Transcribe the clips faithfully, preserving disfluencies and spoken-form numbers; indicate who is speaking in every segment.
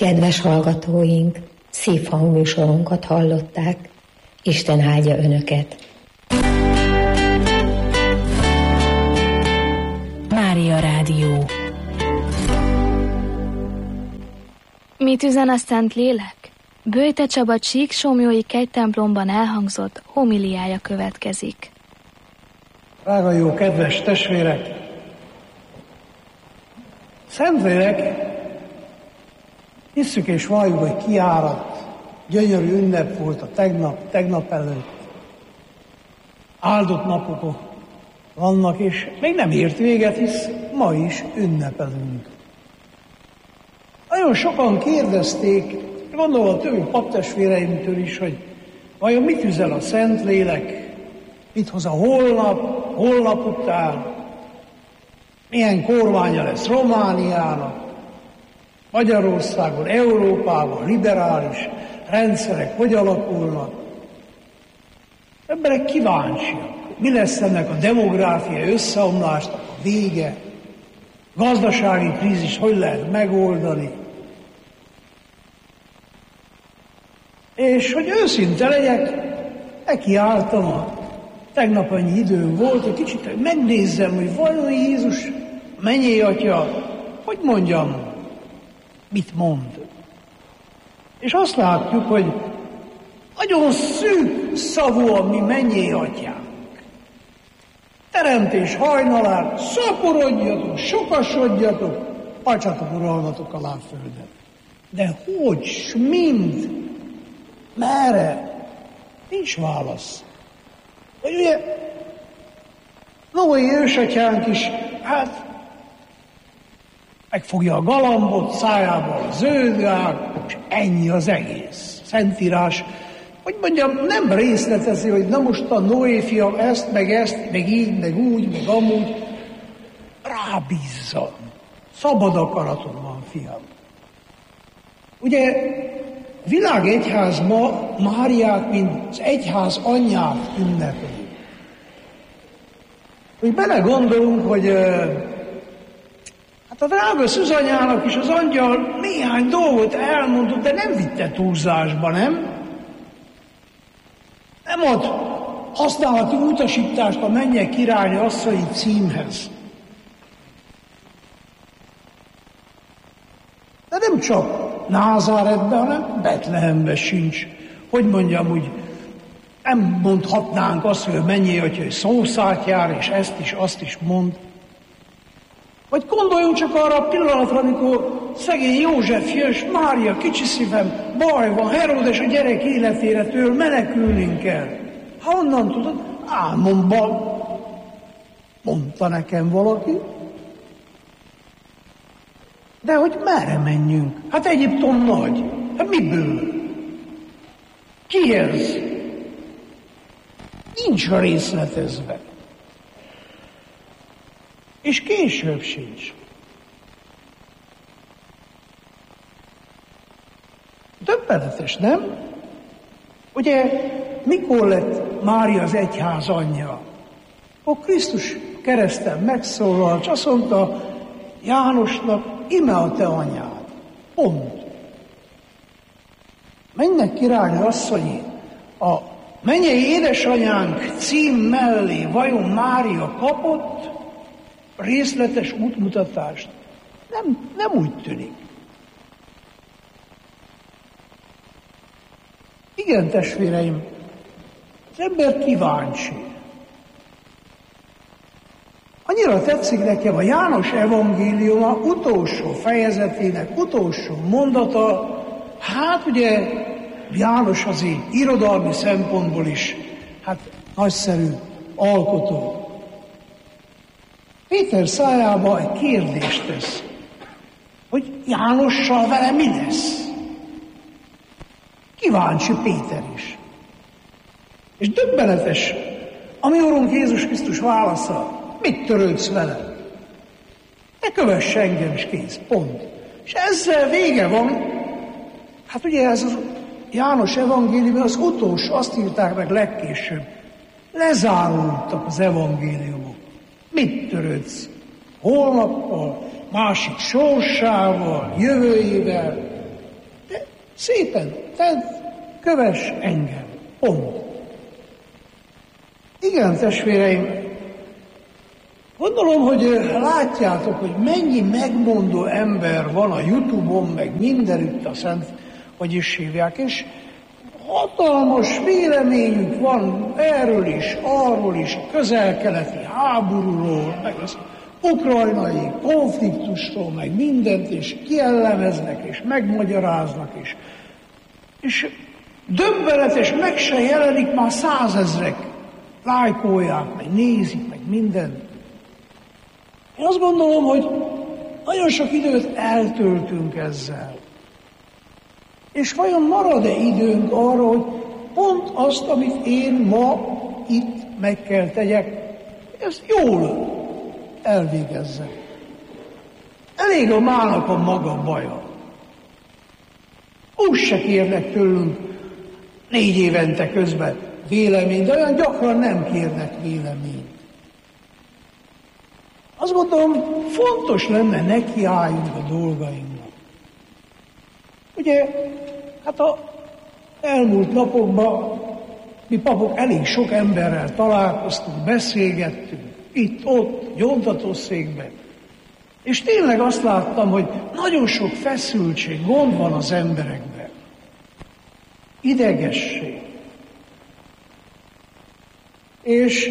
Speaker 1: Kedves hallgatóink, szívhangműsorunkat hallották. Isten áldja Önöket!
Speaker 2: Mária Rádió.
Speaker 3: Mit üzen a Szent Lélek? Böjte Csaba Csíksomlyói kegytemplomban elhangzott homiliája következik.
Speaker 4: Drága jó, kedves testvérek! Szentlélek, hisszük és valljuk, hogy kiáradt, gyönyörű ünnep volt a tegnap, tegnap előtt. Áldott napok vannak, és még nem ért véget, hisz ma is ünnepelünk. Nagyon sokan kérdezték, gondolom a többi paptestvéreimtől is, hogy vajon mit üzen a Szentlélek, mit hoz a holnap, holnap után, milyen kormánya lesz Romániának, Magyarországon, Európában, liberális rendszerek hogy alakulnak. Emberek kíváncsiak, mi lesz ennek a demográfiai összeomlásnak a vége, gazdasági krízis hogy lehet megoldani. És hogy őszinte legyek, nekiálltam, a tegnap annyi időm volt, egy kicsit hogy megnézzem, hogy vajon Jézus mennyei atya, hogy mondjam, mit mond. És azt látjuk, hogy nagyon szűk szavú a mi mennyei atyánk. Teremtés hajnalán szaporodjatok, sokasodjatok, adjatok uralmatok alá földet. De hogy, s mind, merre? Nincs válasz. Hogy ugye Noé ősatyánk is, hát megfogja a galambot, szájából a zöldgál, és ennyi az egész. Szentírás, hogy mondjam, nem részletezi, hogy na most a Noé fiam ezt, meg ezt, meg így, meg úgy, meg amúgy. Rábízzam. Szabad akaratom van, fiam. Ugye a világegyház ma Máriát, mint az egyház anyját ünnepeli. Hogy belegondolunk, hogy hát a drága Szűzanyának is az angyal néhány dolgot elmondott, de nem vitte túlzásba, nem? Nem ad használati utasítást a mennyek királyi asszonyi címhez. De nem csak Názáretben, hanem Betlehemben sincs. Hogy mondjam, úgy nem mondhatnánk azt, hogy a mennyei atya, hogy szószát jár, és ezt is, azt is mond. Vagy gondoljunk csak arra a pillanatra, amikor szegény József jön, és Mária, kicsi szívem, baj van, Heródes a gyerek életére től menekülnünk kell. Ha onnan tudod, álmomban mondta nekem valaki. De hogy merre menjünk? Hát Egyiptom nagy. Hát miből? Kihez? Nincs részletezve. És később sincs. Döbbenetes, nem? Ugye, mikor lett Mária az egyház anyja? Akkor Krisztus kereszten megszólalt, és azt mondta Jánosnak, ime a te anyád. Pont. Mennek királyi asszonyi, a mennyei édesanyánk cím mellé vajon Mária kapott részletes útmutatást? Nem, nem úgy tűnik. Igen, testvéreim, az ember kíváncsi. Annyira tetszik nekem a János evangéliuma utolsó fejezetének utolsó mondata, hát ugye János azért irodalmi szempontból is, hát nagyszerű alkotó. Péter szájába egy kérdést tesz, hogy Jánossal vele mi lesz? Kíváncsi Péter is. És döbbenetes, ami Urunk Jézus Krisztus válasza, mit törődsz vele? Ne kövess engem, és kész, pont. És ezzel vége van. Hát ugye ez az János evangélium, az utolsó, azt írták meg legkésőbb. Lezárultak az evangéliumok. Mit törődsz? Holnappal, másik sorsával, jövőjével. Szépen, tedd, kövess engem. Pont. Igen, testvéreim, gondolom, hogy látjátok, hogy mennyi megmondó ember van a YouTube-on, meg mindenütt a Szent, hogy is hívják, és hatalmas véleményük van erről is, arról is, a közel-keleti háborúról, meg az ukrajnai konfliktusról, meg mindent, és kielemeznek, és megmagyaráznak, és, és döbbenetes, meg se jelenik, már százezrek lájkolják, meg nézik, meg mindent. Én azt gondolom, hogy nagyon sok időt eltöltünk ezzel. És vajon marad-e időnk arra, hogy pont azt, amit én ma itt meg kell tegyek, ezt jól elvégezzem. Elég a mának a maga baja. Úgy se kérnek tőlünk négy évente közben véleményt, de olyan gyakran nem kérnek véleményt. Azt gondolom, fontos lenne nekiálljunk a dolgainknak. Ugye, hát a elmúlt napokban mi papok elég sok emberrel találkoztunk, beszélgettünk, itt-ott, gyóntatószékben. És tényleg azt láttam, hogy nagyon sok feszültség, gond van az emberekben. Idegesség. És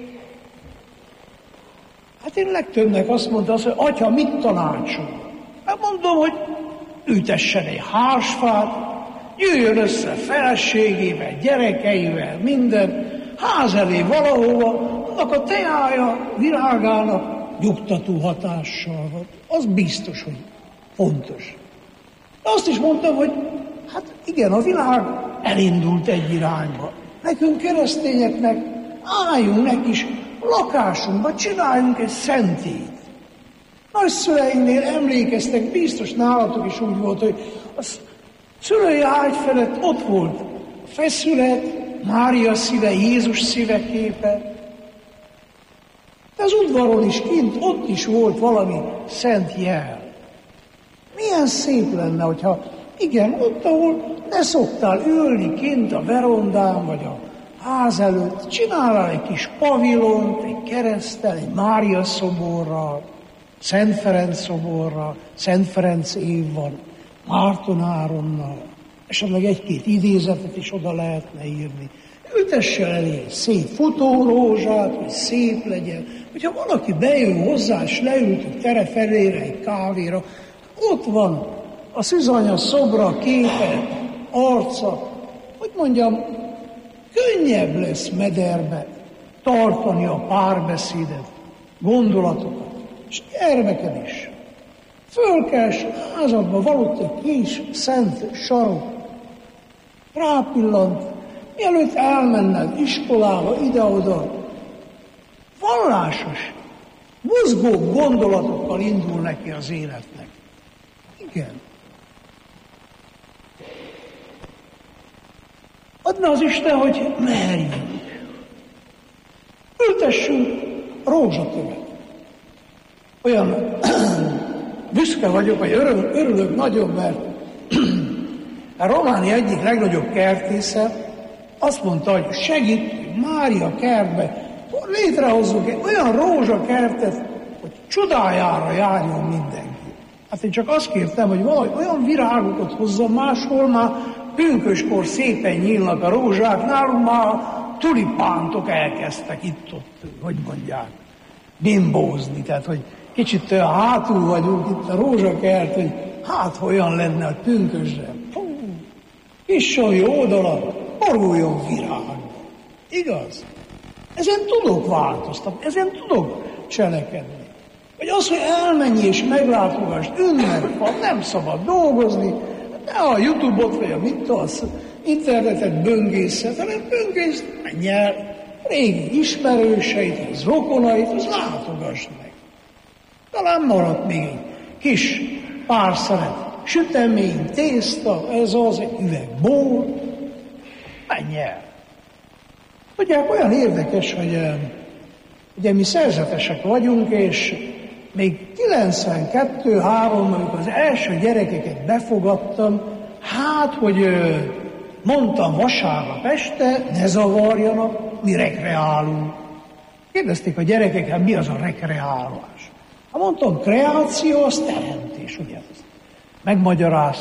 Speaker 4: hát én legtöbbnek azt mondta, azt, hogy atya, mit tanácsol? Hát mondom, hogy ültessen egy hársfát, jöjjön össze feleségével, gyerekeivel, minden, ház elé valahova, annak a teája világának nyugtató hatással van. Az biztos, hogy fontos. De azt is mondtam, hogy hát igen, a világ elindult egy irányba. Nekünk keresztényeknek álljunk neki is lakásunkba, csináljunk egy szentét. Nagyszüleinknél emlékeztek, biztos nálatok is úgy volt, hogy a szülői ágy felett ott volt a feszület, Mária szíve, Jézus szíve képe. De az udvaron is kint, ott is volt valami szent jel. Milyen szép lenne, hogyha igen, ott, ahol ne szoktál ülni kint a verondán, vagy a ház előtt, csinálál egy kis pavilont, egy kereszttel, egy Mária szoborral, Szent Ferenc szoborral, Szent Ferenc év van, Márton Áronnal, esetleg egy-két idézetet is oda lehetne írni. Ültesse elé szép futórózsát, hogy szép legyen. Hogyha valaki bejön hozzá, és leült a tere felére egy kávéra, ott van a szűzanya szobra, képe, arca, hogy mondjam, könnyebb lesz mederbe tartani a párbeszédet, gondolatokat, és gyermeked is. Fölkels házadba valott egy kis szent sarok, rápillant, mielőtt elmenned iskolába, ide-oda, vallásos, mozgó gondolatokkal indul neki az életnek. Igen. Adna az Isten, hogy merjünk. Ültessünk rózsatövet. Olyan büszke vagyok, vagy örülök, örülök nagyon, mert a Románia egyik legnagyobb kertésze azt mondta, hogy segít, hogy Mária kertbe létrehozzunk egy olyan rózsakertet, hogy csodájára járjon mindenki. Hát én csak azt kértem, hogy valahogy olyan virágokat hozzon, máshol már pünköskor szépen nyílnak a rózsák, nálunk már tulipántok elkezdtek itt-ott, hogy mondják, bimbózni, tehát hogy kicsit hátul vagyunk itt a rózsakert, hogy hát olyan lenne a pünkösre. Isson jó oldalak, boruljon virágba. Igaz? Ezen tudok változtatni, ezen tudok cselekedni. Vagy az, hogy elmenj és meglátogass, ünnep van, nem szabad dolgozni, ne a YouTube-ot vagy a mit az internetet böngészhet, hanem böngészt, menj el régi ismerőseit, az rokonait, az látogass meg. Talán maradt még egy kis pár szelet sütemény, tészta, ez az, egy üveg bor, menj el. Tudják, olyan érdekes, hogy ugye mi szerzetesek vagyunk, és még kilencvenkettő három, amikor az első gyerekeket befogadtam, Hát, hogy mondtam vasárnap este, ne zavarjanak, mi rekreálunk. Kérdezték a gyerekek, hát mi az a rekreálás? Hát mondtam, kreáció az teremtés, ugye? Megmagyaráztam.